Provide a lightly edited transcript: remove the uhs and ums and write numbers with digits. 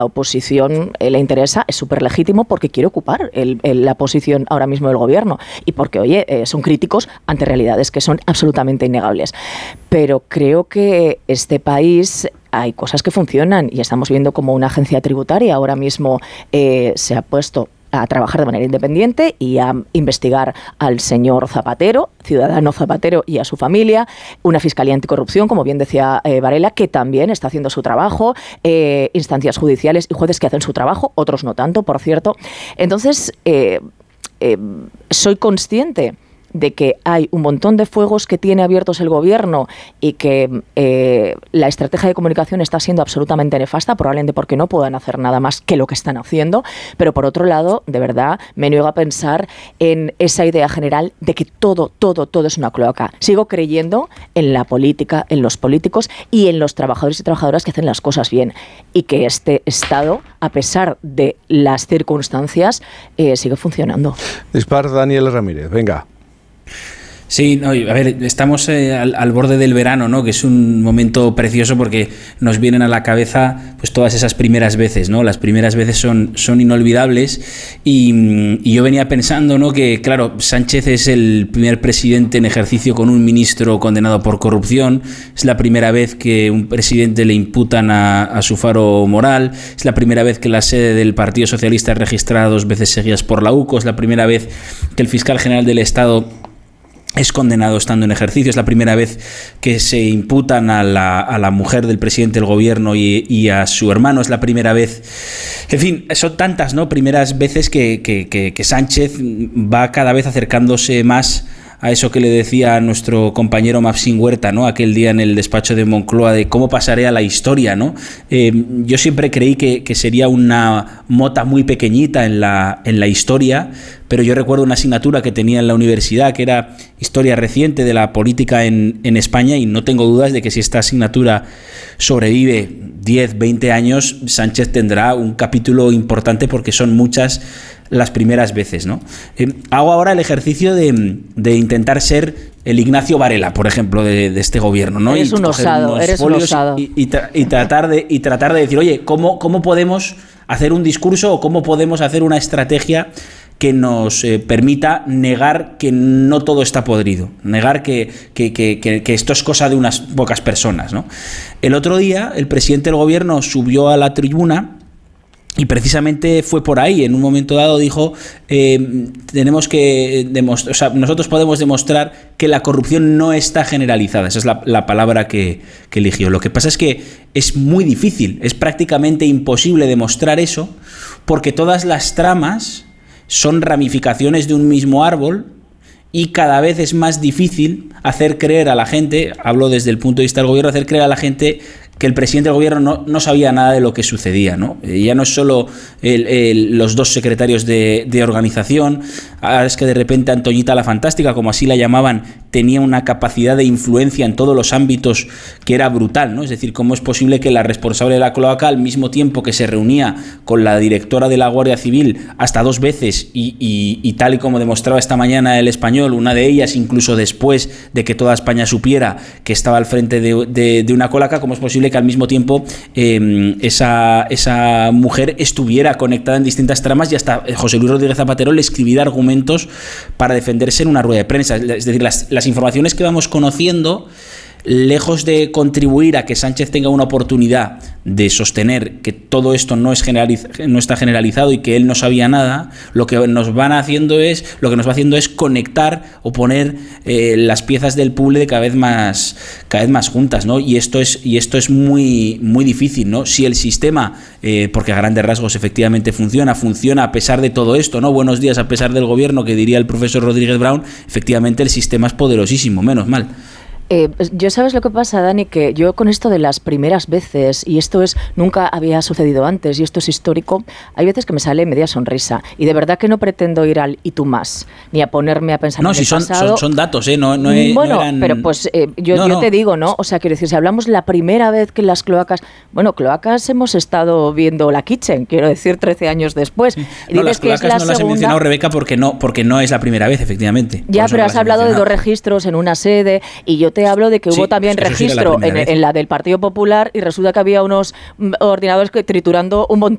la oposición le interesa, es súper legítimo porque quiere ocupar la posición ahora mismo del gobierno y porque, oye, son críticos ante realidades que son absolutamente innegables. Pero creo que este país hay cosas que funcionan y estamos viendo como una agencia tributaria ahora mismo se ha puesto a trabajar de manera independiente y a investigar al señor Zapatero, ciudadano Zapatero, y a su familia, una fiscalía anticorrupción, como bien decía Varela, que también está haciendo su trabajo, instancias judiciales y jueces que hacen su trabajo, otros no tanto, por cierto. Entonces, soy consciente de que hay un montón de fuegos que tiene abiertos el gobierno y que la estrategia de comunicación está siendo absolutamente nefasta, probablemente porque no puedan hacer nada más que lo que están haciendo, pero por otro lado, de verdad, me niego a pensar en esa idea general de que todo es una cloaca. Sigo creyendo en la política, en los políticos y en los trabajadores y trabajadoras que hacen las cosas bien y que este Estado, a pesar de las circunstancias, sigue funcionando. Dispar, Daniel Ramírez, venga. Sí, no, a ver, estamos al borde del verano, ¿no? Que es un momento precioso porque nos vienen a la cabeza pues todas esas primeras veces, ¿no? Las primeras veces son inolvidables y yo venía pensando, ¿no? Que claro, Sánchez es el primer presidente en ejercicio con un ministro condenado por corrupción, es la primera vez que un presidente le imputan a su faro moral, es la primera vez que la sede del Partido Socialista es registrada 2 veces seguidas por la UCO, es la primera vez que el fiscal general del Estado es condenado estando en ejercicio, es la primera vez que se imputan a la mujer del presidente del gobierno y a su hermano, es la primera vez, en fin, son tantas, ¿no? Primeras veces que Sánchez va cada vez acercándose más a eso que le decía a nuestro compañero Mafsin Huerta, ¿no? Aquel día en el despacho de Moncloa, de cómo pasaré a la historia, ¿no? Yo siempre creí que sería una mota muy pequeñita en la historia, pero yo recuerdo una asignatura que tenía en la universidad que era historia reciente de la política en España y no tengo dudas de que si esta asignatura sobrevive 10, 20 años, Sánchez tendrá un capítulo importante porque son muchas las primeras veces, ¿no? Hago ahora el ejercicio de intentar ser el Ignacio Varela, por ejemplo, de este gobierno, ¿no? Eres un osado. Y tratar de decir, oye, ¿cómo podemos hacer un discurso o cómo podemos hacer una estrategia que nos permita negar que no todo está podrido, negar que esto es cosa de unas pocas personas, ¿no? El otro día el presidente del gobierno subió a la tribuna y precisamente fue por ahí, en un momento dado dijo, tenemos que demostrar, o sea, nosotros podemos demostrar que la corrupción no está generalizada, esa es la palabra que eligió. Lo que pasa es que es muy difícil, es prácticamente imposible demostrar eso, porque todas las tramas son ramificaciones de un mismo árbol y cada vez es más difícil hacer creer a la gente, hablo desde el punto de vista del gobierno, hacer creer a la gente que el presidente del gobierno no sabía nada de lo que sucedía, ¿no? Ya no es solo los 2 secretarios de organización, ahora es que de repente Antoñita la Fantástica, como así la llamaban, tenía una capacidad de influencia en todos los ámbitos que era brutal, ¿no? Es decir, ¿cómo es posible que la responsable de la cloaca, al mismo tiempo que se reunía con la directora de la Guardia Civil hasta 2 veces y tal y como demostraba esta mañana El Español, una de ellas incluso después de que toda España supiera que estaba al frente de una cloaca, cómo es posible que al mismo tiempo esa mujer estuviera conectada en distintas tramas y hasta José Luis Rodríguez Zapatero le escribiera argumentos para defenderse en una rueda de prensa? Es decir, las informaciones que vamos conociendo, lejos de contribuir a que Sánchez tenga una oportunidad de sostener que todo esto no está generalizado y que él no sabía nada, lo que nos va haciendo es conectar o poner las piezas del puzzle cada vez más juntas, ¿no? Y esto es muy, muy difícil, ¿no? Si el sistema, porque a grandes rasgos efectivamente funciona a pesar de todo esto, ¿no? Buenos días a pesar del gobierno, que diría el profesor Rodríguez Brown, efectivamente el sistema es poderosísimo, menos mal. Yo, ¿sabes lo que pasa, Dani? Que yo con esto de las primeras veces, y esto nunca había sucedido antes, y esto es histórico, hay veces que me sale media sonrisa, y de verdad que no pretendo ir al y tú más, ni a ponerme a pensar en el pasado. No, si son datos, bueno, no eran... pero pues yo te digo, ¿no? O sea, quiero decir, si hablamos la primera vez que las cloacas... Bueno, cloacas hemos estado viendo la Kitchen, quiero decir, 13 años después. Y no, las cloacas no las he mencionado, Rebeca, porque no es la primera vez, efectivamente. Ya, pero has hablado de 2 registros en una sede, y yo te hablo de que hubo también registro en la del Partido Popular y resulta que había unos ordenadores triturando un